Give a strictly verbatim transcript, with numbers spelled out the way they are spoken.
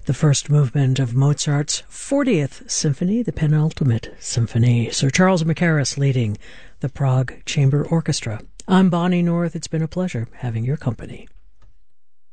the first movement of Mozart's fortieth Symphony, the penultimate symphony. Sir Charles Mackerras leading the Prague Chamber Orchestra. I'm Bonnie North. It's been a pleasure having your company.